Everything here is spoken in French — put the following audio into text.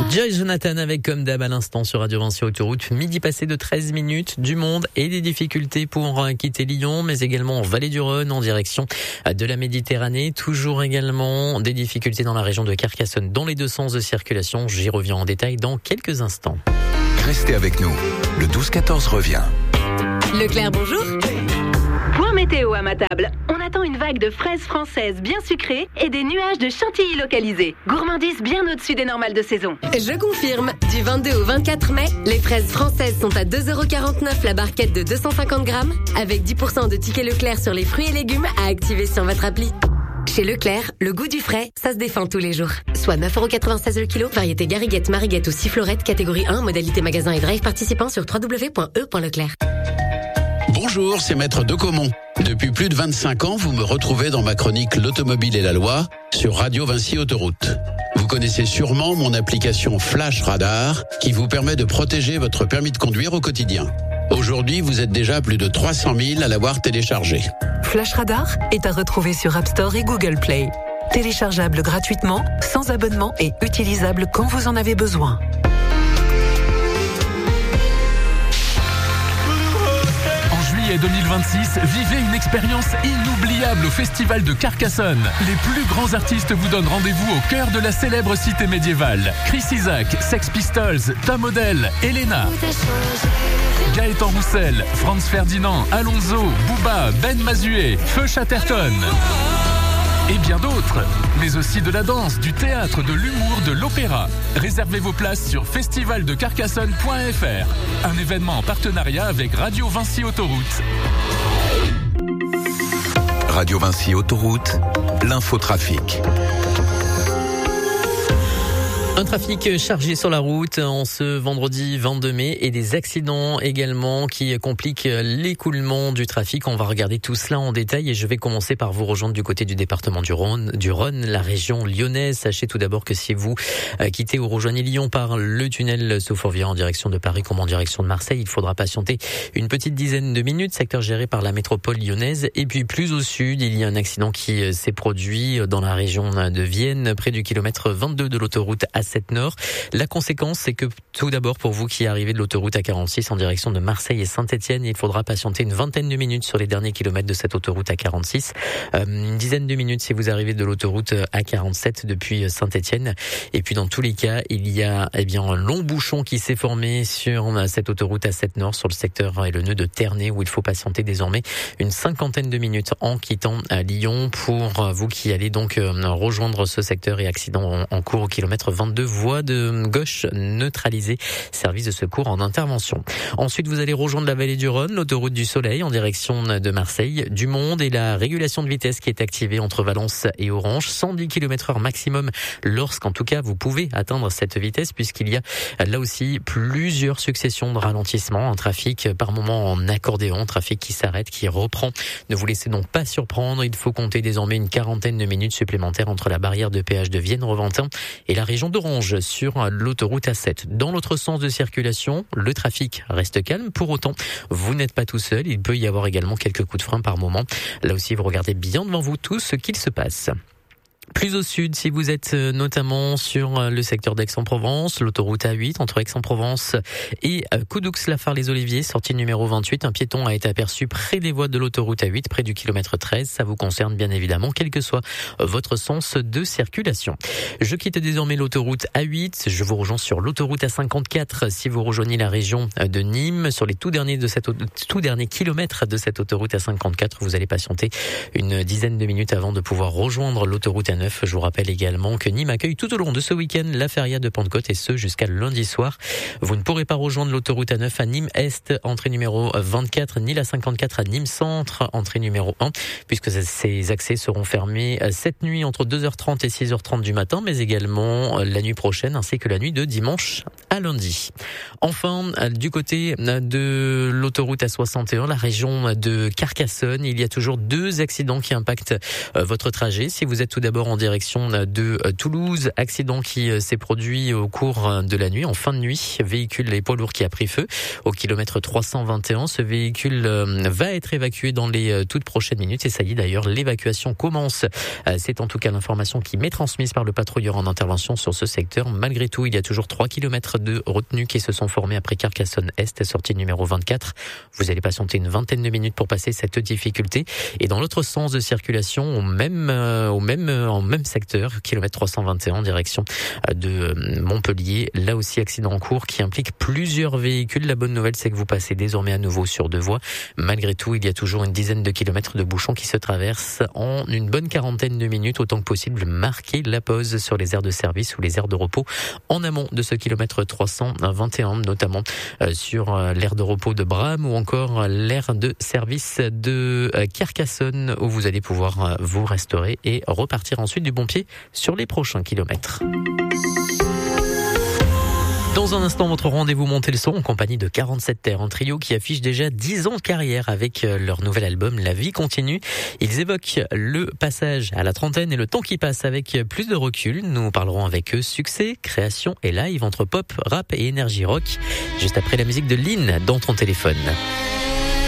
Joy Jonathan avec comme d'hab à l'instant sur Radio Vinci Autoroute, midi passé de 13 minutes, du monde et des difficultés pour quitter Lyon, mais également en Vallée du Rhône en direction de la Méditerranée. Toujours également des difficultés dans la région de Carcassonne dans les deux sens de circulation. J'y reviens en détail dans quelques instants. Restez avec nous, le 12-14 revient. Leclerc, bonjour. Point météo à ma table. On attend une vague de fraises françaises bien sucrées et des nuages de chantilly localisés. Gourmandise bien au-dessus des normales de saison. Je confirme, du 22 au 24 mai, les fraises françaises sont à 2,49€ la barquette de 250 grammes, avec 10% de tickets Leclerc sur les fruits et légumes à activer sur votre appli. Chez Leclerc, le goût du frais, ça se défend tous les jours. Soit 9,96€ le kilo, variété gariguette, mariguette ou sifflorette, catégorie 1, modalité magasin et drive participant sur www.e.leclerc. Bonjour, c'est Maître Decomont. Depuis plus de 25 ans, vous me retrouvez dans ma chronique L'Automobile et la Loi sur Radio Vinci Autoroute. Vous connaissez sûrement mon application Flash Radar qui vous permet de protéger votre permis de conduire au quotidien. Aujourd'hui, vous êtes déjà plus de 300 000 à l'avoir téléchargé. Flash Radar est à retrouver sur App Store et Google Play. Téléchargeable gratuitement, sans abonnement et utilisable quand vous en avez besoin. En 2026, vivez une expérience inoubliable au Festival de Carcassonne. Les plus grands artistes vous donnent rendez-vous au cœur de la célèbre cité médiévale. Chris Isaak, Sex Pistols, Tom Odell, Elena, Gaëtan Roussel, Franz Ferdinand, Alonso, Booba, Ben Mazué, Feu Chatterton et bien d'autres, mais aussi de la danse, du théâtre, de l'humour, de l'opéra. Réservez vos places sur festivaldecarcassonne.fr, un événement en partenariat avec Radio Vinci Autoroute. Radio Vinci Autoroute, l'infotrafic. Un trafic chargé sur la route en ce vendredi 22 mai et des accidents également qui compliquent l'écoulement du trafic. On va regarder tout cela en détail et je vais commencer par vous rejoindre du côté du département du Rhône, la région lyonnaise. Sachez tout d'abord que si vous quittez ou rejoignez Lyon par le tunnel sous Fourvière en direction de Paris comme en direction de Marseille, il faudra patienter une petite dizaine de minutes, secteur géré par la métropole lyonnaise. Et puis plus au sud, il y a un accident qui s'est produit dans la région de Vienne, près du kilomètre 22 de l'autoroute A7 Nord. La conséquence, c'est que tout d'abord, pour vous qui arrivez de l'autoroute A46 en direction de Marseille et Saint-Etienne, il faudra patienter une vingtaine de minutes sur les derniers kilomètres de cette autoroute A46. Une dizaine de minutes si vous arrivez de l'autoroute A47 depuis Saint-Etienne. Et puis dans tous les cas, il y a un long bouchon qui s'est formé sur cette autoroute A7 Nord, sur le secteur et le nœud de Ternay, où il faut patienter désormais une cinquantaine de minutes en quittant Lyon. Pour vous qui allez donc rejoindre ce secteur et accident en cours au kilomètre 22, voie de gauche neutralisée, service de secours en intervention. Ensuite, vous allez rejoindre la vallée du Rhône, l'autoroute du Soleil en direction de Marseille, du Monde et la régulation de vitesse qui est activée entre Valence et Orange, 110 km/h maximum lorsqu'en tout cas vous pouvez atteindre cette vitesse, puisqu'il y a là aussi plusieurs successions de ralentissements, un trafic par moment en accordéon, trafic qui s'arrête, qui reprend. Ne vous laissez donc pas surprendre, il faut compter désormais une quarantaine de minutes supplémentaires entre la barrière de péage de Vienne-Reventin et la région d'Orange sur l'autoroute A7. Dans l'autre sens de circulation, le trafic reste calme. Pour autant, vous n'êtes pas tout seul. Il peut y avoir également quelques coups de frein par moment. Là aussi, vous regardez bien devant vous tout ce qu'il se passe. Plus au sud, si vous êtes notamment sur le secteur d'Aix-en-Provence, l'autoroute A8 entre Aix-en-Provence et Coudoux-Lafare-les-Oliviers, sortie numéro 28, un piéton a été aperçu près des voies de l'autoroute A8, près du kilomètre 13. Ça vous concerne bien évidemment, quel que soit votre sens de circulation. Je quitte désormais l'autoroute A8, je vous rejoins sur l'autoroute A54 si vous rejoignez la région de Nîmes. Sur les tout derniers kilomètres de cette autoroute A54, vous allez patienter une dizaine de minutes avant de pouvoir rejoindre l'autoroute A9. Je vous rappelle également que Nîmes accueille tout au long de ce week-end la feria de Pentecôte et ce jusqu'à lundi soir. Vous ne pourrez pas rejoindre l'autoroute A9 à Nîmes Est, entrée numéro 24, ni la 54 à Nîmes Centre, entrée numéro 1, puisque ces accès seront fermés cette nuit entre 2h30 et 6h30 du matin, mais également la nuit prochaine ainsi que la nuit de dimanche à lundi. Enfin, du côté de l'autoroute A61, la région de Carcassonne, il y a toujours 2 accidents qui impactent votre trajet. Si vous êtes tout d'abord en direction de Toulouse. Accident qui s'est produit au cours de la nuit, en fin de nuit. Véhicule et poids lourd qui a pris feu au kilomètre 321. Ce véhicule va être évacué dans les toutes prochaines minutes et ça y est d'ailleurs, l'évacuation commence. C'est en tout cas l'information qui m'est transmise par le patrouilleur en intervention sur ce secteur. Malgré tout, il y a toujours 3 kilomètres de retenue qui se sont formés après Carcassonne-Est, sortie numéro 24. Vous allez patienter une vingtaine de minutes pour passer cette difficulté. Et dans l'autre sens de circulation, en même secteur, kilomètre 321 en direction de Montpellier. Là aussi, accident en cours qui implique plusieurs véhicules. La bonne nouvelle, c'est que vous passez désormais à nouveau sur 2 voies. Malgré tout, il y a toujours une dizaine de kilomètres de bouchons qui se traversent en une bonne quarantaine de minutes. Autant que possible, marquez la pause sur les aires de service ou les aires de repos en amont de ce kilomètre 321, notamment sur l'aire de repos de Bram ou encore l'aire de service de Carcassonne où vous allez pouvoir vous restaurer et repartir ensuite du bon pied sur les prochains kilomètres. Dans un instant, votre rendez-vous Montez le son en compagnie de 47 Terres, un trio qui affiche déjà 10 ans de carrière avec leur nouvel album La Vie Continue. Ils évoquent le passage à la trentaine et le temps qui passe avec plus de recul. Nous parlerons avec eux succès, création et live entre pop, rap et énergie rock. Juste après la musique de Lynn dans ton téléphone.